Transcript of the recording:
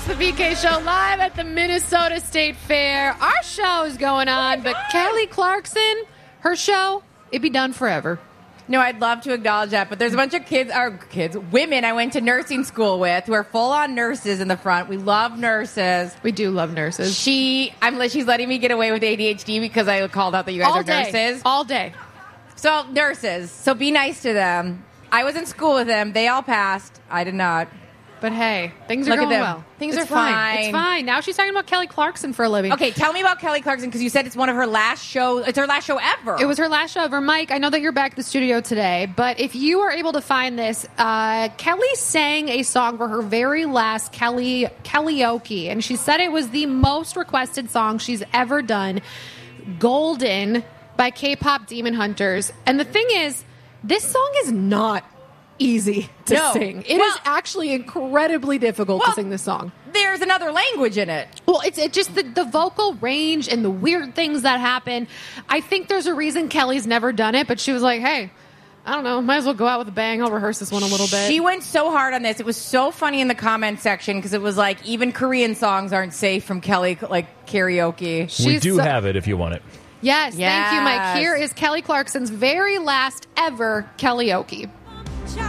The BK Show live at the Minnesota State Fair. Our show is going on, but Kelly Clarkson, her show, it'd be done forever. No, I'd love to acknowledge that, but there's a bunch of women I went to nursing school with who are full-on nurses in the front. We love nurses. We do love nurses. She's letting me get away with ADHD because I called out that you guys are nurses. All day. So, nurses. So be nice to them. I was in school with them. They all passed. I did not. But hey, things are going well. Things are fine. It's fine. Now she's talking about Kelly Clarkson for a living. Okay, tell me about Kelly Clarkson because you said it's one of her last shows. It's her last show ever. It was her last show ever. Mike, I know that you're back at the studio today, but if you are able to find this, Kelly sang a song for her very last karaoke, and she said it was the most requested song she's ever done, Golden by K-pop Demon Hunters. And the thing is, this song is not easy to sing. It is actually incredibly difficult to sing this song. There's another language in it. Well, it's just the vocal range and the weird things that happen. I think there's a reason Kelly's never done it, but she was like, hey, I don't know, might as well go out with a bang. I'll rehearse this one a little bit. She went so hard on this. It was so funny in the comment section because it was like even Korean songs aren't safe from Kelly karaoke. We do have it if you want it. Yes, thank you, Mike. Here is Kelly Clarkson's very last ever karaoke.